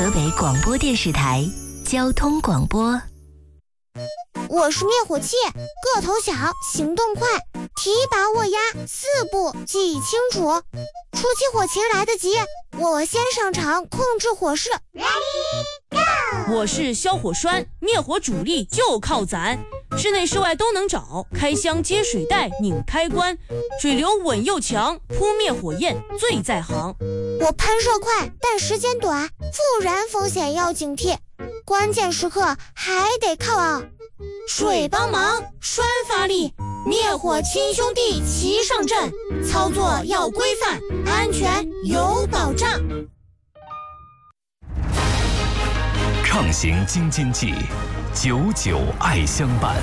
河北广播电视台交通广播。 我是灭火器，个头小，行动快，提拔握压4步记忆清楚。初期火情来得及，我先上场控制火势。 我是消火栓，灭火主力就靠咱，室内室外都能找，开箱接水带拧开关，水流稳又强，扑灭火焰最在行。 我喷射快，但时间短，复燃风险要警惕，关键时刻还得靠水帮忙，栓发力，灭火亲兄弟齐上阵，操作要规范，安全有保障。 畅行京津冀，99爱相伴。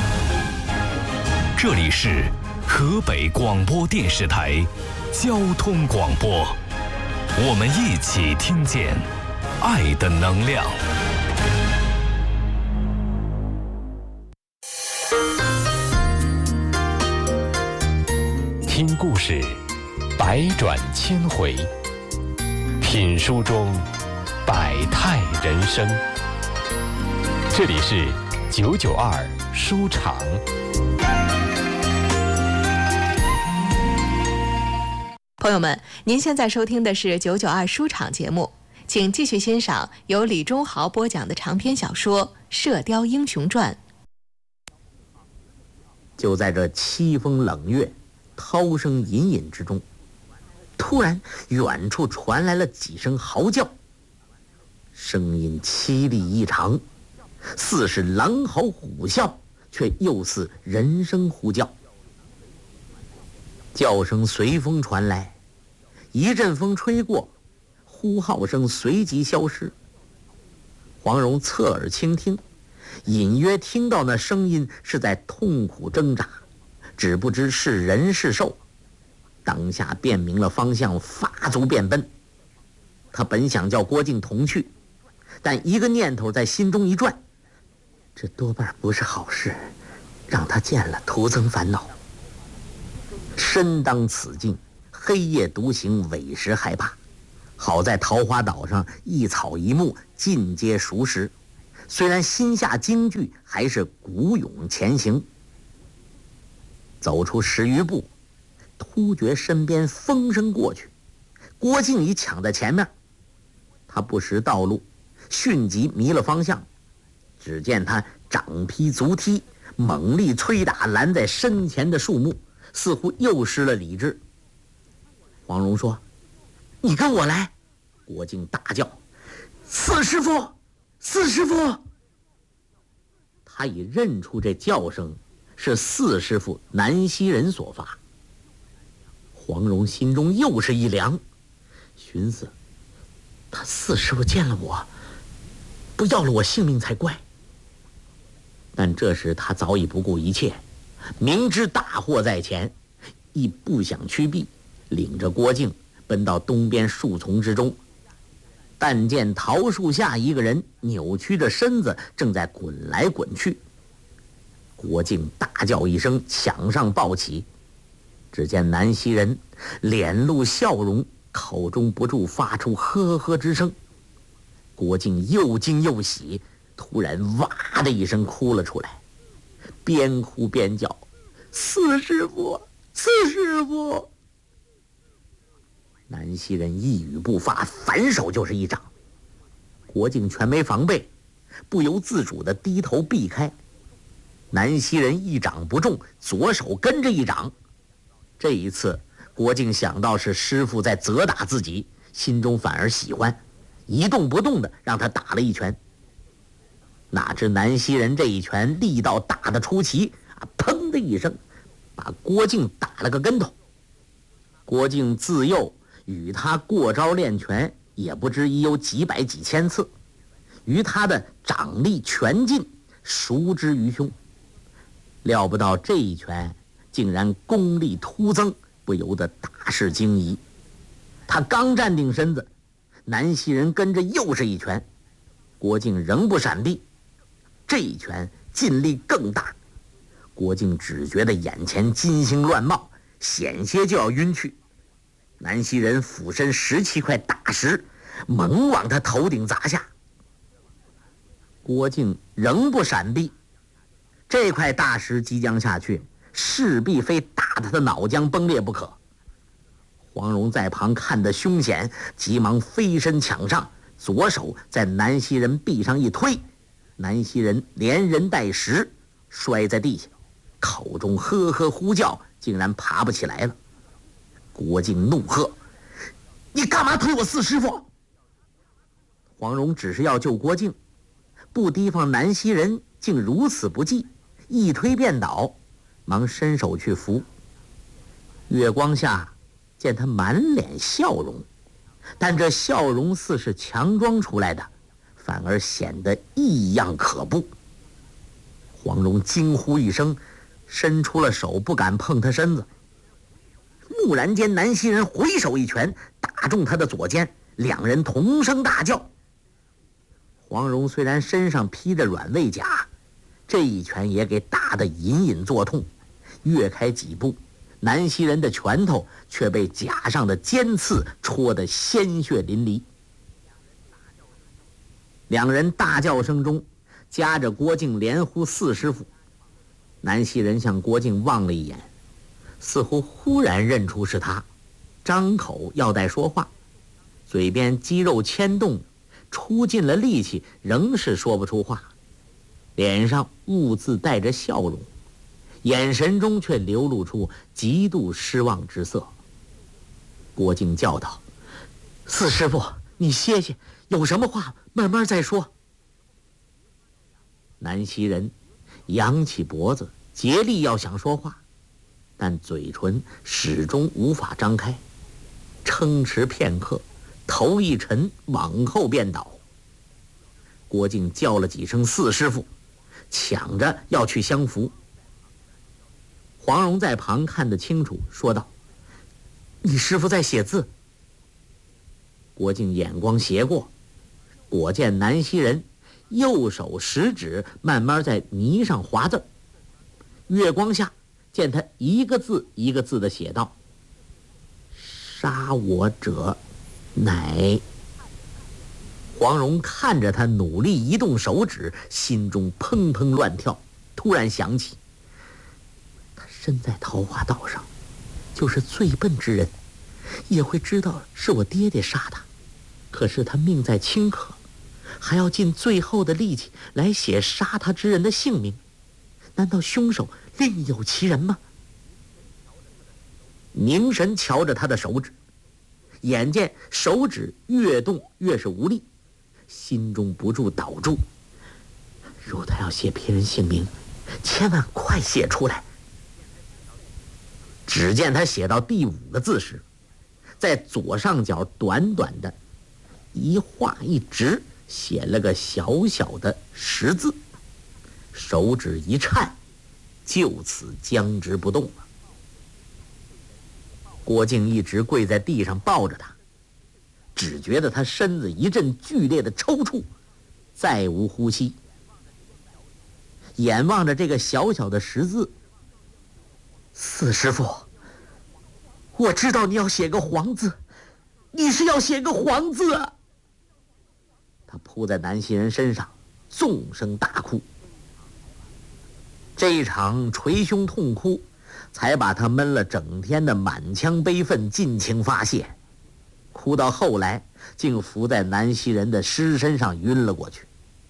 这里是河北广播电视台交通广播，我们一起听见爱的能量。 听故事，百转千回；品书中百态人生。这里是992书场。 朋友们，您现在收听的是992书场节目，请继续欣赏由李忠豪播讲的长篇小说《射雕英雄传》。 就在这凄风冷月、涛声隐隐之中，突然远处传来了几声嚎叫，声音凄厉异常，似是狼嚎虎啸，却又似人声呼叫。叫声随风传来，一阵风吹过，呼号声随即消失。黄蓉侧耳倾听，隐约听到那声音是在痛苦挣扎，只不知是人是兽。当下辨明了方向，发足便奔。他本想叫郭靖同去，但一个念头在心中一转，这多半不是好事，让他见了徒增烦恼。身当此境，黑夜独行，委实害怕。好在桃花岛上一草一木尽皆熟识，虽然心下惊惧，还是鼓勇前行。走出10余步，突觉身边风声过去，郭靖已抢在前面。他不识道路，迅即迷了方向。只见他掌劈足踢，猛力催打拦在身前的树木，似乎又失了理智。黄蓉说：“你跟我来！”郭靖大叫：“四师傅，四师傅！”他已认出这叫声是四师傅南溪人所发。黄蓉心中又是一凉，寻思他四师傅见了我，不要了我性命才怪。但这时他早已不顾一切，明知大祸在前，亦不想趋避，领着郭靖奔到东边树丛之中。但见桃树下一个人扭曲着身子，正在滚来滚去。郭靖大叫一声，抢上抱起。只见南溪人脸露笑容，口中不住发出呵呵之声。郭靖又惊又喜，突然哇的一声哭了出来，边哭边叫：“四师傅，四师傅！”南溪人一语不发，反手就是一掌。郭靖全没防备，不由自主地低头避开。南溪人一掌不中，左手跟着一掌。这一次郭靖想到是师傅在责打自己，心中反而喜欢，一动不动地让他打了一拳。哪知南溪人这一拳力道大得出奇，砰的一声把郭靖打了个跟头。郭靖自幼与他过招练拳，也不知已有几百几千次，于他的掌力拳劲熟知于胸。料不到这一拳竟然功力突增，不由得大是惊疑。他刚站定身子，南溪人跟着又是一拳，郭靖仍不闪避，这一拳劲力更大。郭靖只觉得眼前金星乱冒，险些就要晕去。南溪人俯身拾起块大石， 猛往他头顶砸下。郭靖仍不闪避，这块大石即将下去，势必非打得他脑浆崩裂不可。黄蓉在旁看得凶险，急忙飞身抢上，左手在南溪人臂上一推，南溪人连人带石摔在地下，口中呵呵呼叫，竟然爬不起来了。郭靖怒喝：“你干嘛推我四师傅？”黄蓉只是要救郭靖，不提防南溪人竟如此不济，一推便倒，忙伸手去扶。月光下见他满脸笑容，但这笑容似是强装出来的，反而显得异样可怖。黄蓉惊呼一声，伸出了手，不敢碰他身子。蓦然间，南溪人回手一拳打中他的左肩，两人同声大叫。黄蓉虽然身上披着软猬甲，这一拳也给打得隐隐作痛，跃开几步，南溪人的拳头却被甲上的尖刺戳得鲜血淋漓。两人大叫声中，夹着郭靖连呼四师傅。南溪人向郭靖望了一眼，似乎忽然认出是他，张口要待说话，嘴边肌肉牵动，出尽了力气，仍是说不出话，脸上兀自带着笑容，眼神中却流露出极度失望之色。郭靖叫道：“四师傅，你歇歇，有什么话慢慢再说。”南溪人扬起脖子，竭力要想说话，但嘴唇始终无法张开，撑持片刻，头一沉，往后便倒。郭靖叫了几声四师傅，抢着要去相扶。黄蓉在旁看得清楚，说道：“你师傅在写字。”郭靖眼光斜过，果见南溪人右手食指慢慢在泥上划字，月光下见他一个字一个字地写道：“杀我者乃……”黄蓉看着他努力移动手指，心中砰砰乱跳，突然想起他身在桃花道上，就是最笨之人也会知道是我爹爹杀他，可是他命在顷刻，还要尽最后的力气来写杀他之人的姓名，难道凶手另有其人吗？凝神瞧着他的手指，眼见手指越动越是无力，心中不住祷祝：如他要写别人姓名，千万快写出来。只见他写到第5个字时，在左上角短短的一画一直写了个小小的10字，手指一颤，就此僵直不动了。郭靖一直跪在地上抱着他，只觉得他身子一阵剧烈的抽搐，再无呼吸。眼望着这个小小的10字：“四师傅，我知道你要写个黄字，你是要写个黄字啊！”他扑在南溪人身上，纵声大哭。这一场捶胸痛哭，才把他闷了整天的满腔悲愤尽情发泄。哭到后来，竟伏在南溪人的尸身上晕了过去。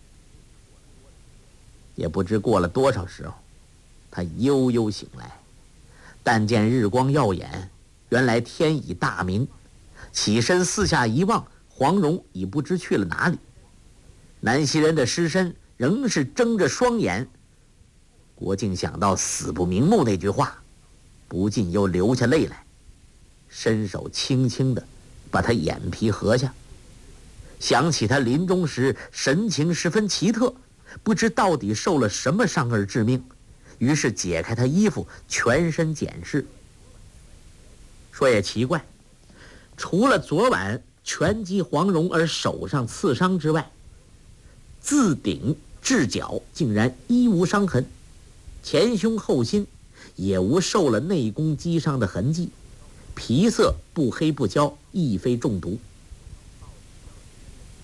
也不知过了多少时候，他悠悠醒来，但见日光耀眼，原来天已大明。起身四下一望，黄蓉已不知去了哪里，南溪人的尸身仍是睁着双眼。郭靖想到死不瞑目那句话，不禁又流下泪来，伸手轻轻地把他眼皮合下，想起他临终时神情十分奇特，不知到底受了什么伤而致命，于是解开他衣服，全身检视。说也奇怪，除了昨晚拳击黄蓉而手上刺伤之外，自顶至脚竟然一无伤痕，前胸后心也无受了内功击伤的痕迹，皮色不黑不焦，亦非中毒。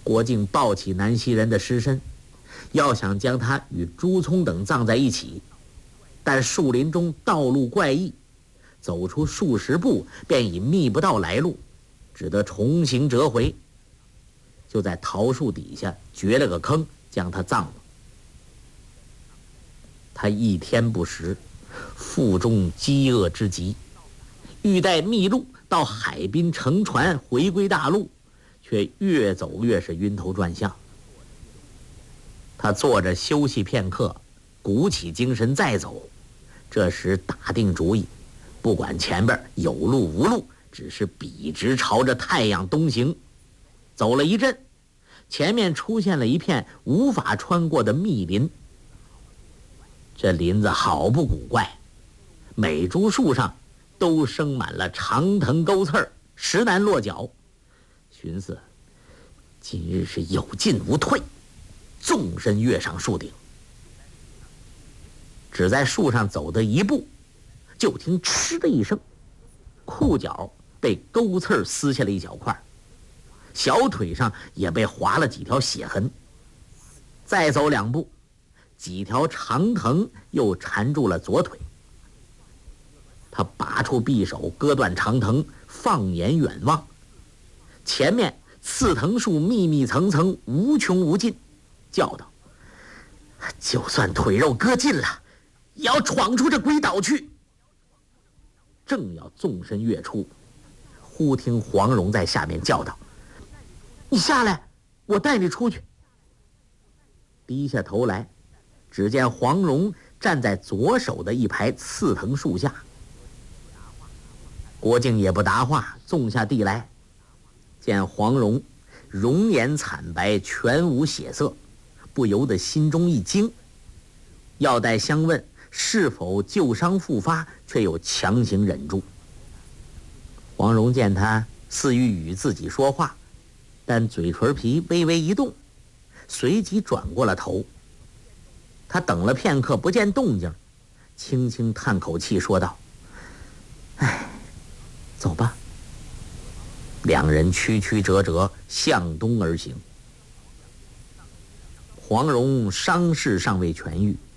郭靖抱起南溪人的尸身，要想将他与朱聪等葬在一起，但树林中道路怪异，走出数十步便已觅不到来路，只得重行折回，就在桃树底下掘了个坑，将他葬了。他一天不食，腹中饥饿之极，欲待觅路到海滨乘船回归大陆，却越走越是晕头转向。他坐着休息片刻，鼓起精神再走。这时打定主意，不管前边有路无路，只是笔直朝着太阳东行。走了一阵，前面出现了一片无法穿过的密林。这林子好不古怪，每株树上都生满了长藤钩刺儿，实难落脚。寻思今日是有进无退，纵身跃上树顶。只在树上走的一步，就听嗤的一声，裤脚被钩刺撕下了一小块，小腿上也被划了几条血痕。再走两步，几条长藤又缠住了左腿。他拔出匕首，割断长藤，放眼远望，前面刺藤树密密层层，无穷无尽，叫道：就算腿肉割尽了，也要闯出这鬼岛去。正要纵身跃出，忽听黄蓉在下面叫道：你下来，我带你出去。低下头来，只见黄蓉站在左手的一排刺藤树下。郭靖也不答话，纵下地来，见黄蓉容颜惨白，全无血色，不由得心中一惊，要待相问是否旧伤复发，却又强行忍住。黄蓉见他似欲与自己说话，但嘴唇皮微微一动，随即转过了头。他等了片刻不见动静，轻轻叹口气说道：哎，走吧。两人曲曲折折向东而行。黄蓉伤势尚未痊愈，